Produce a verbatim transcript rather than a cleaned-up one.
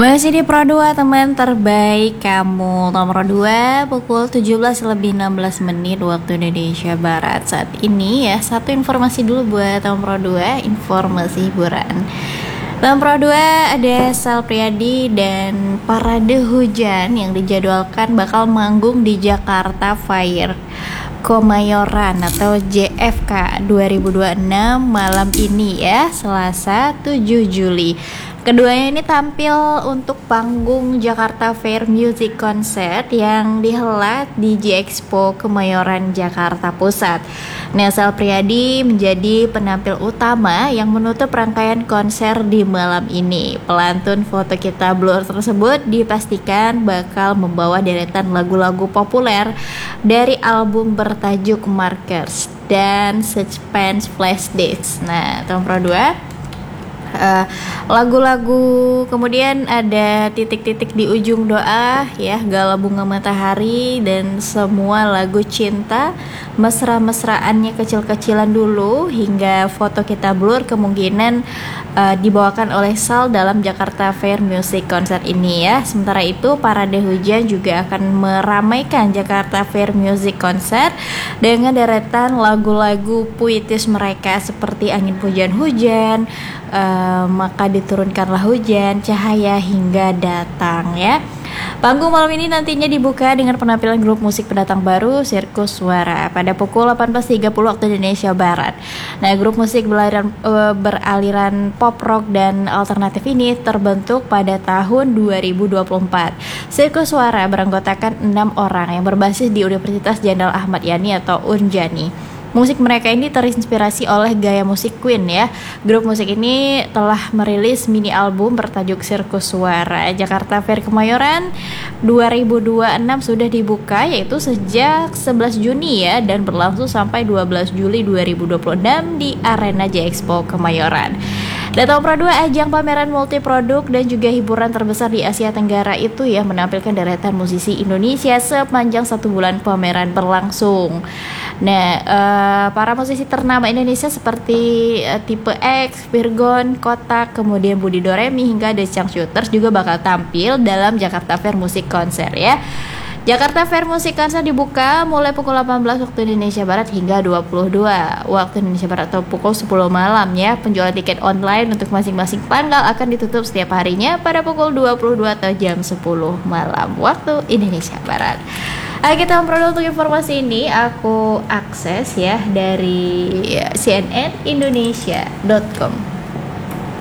Masih di Pro dua teman terbaik kamu. Nomor dua pukul tujuh belas lebih enam belas menit waktu Indonesia Barat saat ini ya. Satu informasi dulu buat teman Pro dua, informasi hiburan. Dalam Pro dua ada Sal Priadi dan Parade Hujan yang dijadwalkan bakal manggung di Jakarta Fair Kemayoran atau J F K dua ribu dua puluh enam malam ini ya, Selasa tujuh Juli. Keduanya ini tampil untuk panggung Jakarta Fair Music Concert yang dihelat di J Expo Kemayoran Jakarta Pusat. Sal Priadi menjadi penampil utama yang menutup rangkaian konser di malam ini. Pelantun Foto Kita Blur tersebut dipastikan bakal membawa deretan lagu-lagu populer dari album bertajuk Markers dan Suspense Flashdisk. Nah, tahun Pro dua Uh, lagu-lagu, kemudian ada Titik-titik di Ujung Doa ya, Gala Bunga Matahari, dan semua lagu cinta, mesra-mesraannya kecil-kecilan dulu, hingga Foto Kita Blur kemungkinan uh, dibawakan oleh Sal dalam Jakarta Fair Music Concert ini ya. Sementara itu Parade Hujan juga akan meramaikan Jakarta Fair Music Concert dengan deretan lagu-lagu puitis mereka seperti Angin Pujan Hujan, Uh, maka diturunkanlah hujan, cahaya hingga datang ya. Panggung malam ini nantinya dibuka dengan penampilan grup musik pendatang baru Sirkus Suara pada pukul delapan belas tiga puluh waktu Indonesia Barat. Nah, grup musik beraliran, uh, beraliran pop rock dan alternatif ini terbentuk pada tahun dua ribu dua puluh empat. Sirkus Suara beranggotakan enam orang yang berbasis di Universitas Jenderal Ahmad Yani atau Unjani. Musik mereka ini terinspirasi oleh gaya musik Queen ya. Grup musik ini telah merilis mini album bertajuk Sirkus Suara. Jakarta Fair Kemayoran dua ribu dua puluh enam sudah dibuka yaitu sejak sebelas Juni ya, dan berlangsung sampai dua belas Juli dua ribu dua puluh enam di Arena J Expo Kemayoran. Data Pro dua, ajang pameran multiproduk dan juga hiburan terbesar di Asia Tenggara itu ya, menampilkan deretan musisi Indonesia sepanjang satu bulan pameran berlangsung. Nah, uh, para musisi ternama Indonesia seperti uh, Tipe X, Virgon, Kotak, kemudian Budi Doremi hingga The Changcuters juga bakal tampil dalam Jakarta Fair Music Concert ya. Jakarta Fair Music Concert dibuka mulai pukul delapan belas waktu Indonesia Barat hingga dua puluh dua waktu Indonesia Barat atau pukul sepuluh malam ya. Penjualan tiket online untuk masing-masing tanggal akan ditutup setiap harinya pada pukul dua puluh dua atau jam sepuluh malam waktu Indonesia Barat. Oke, kita memperoleh untuk informasi ini aku akses ya dari C N N Indonesia dot com.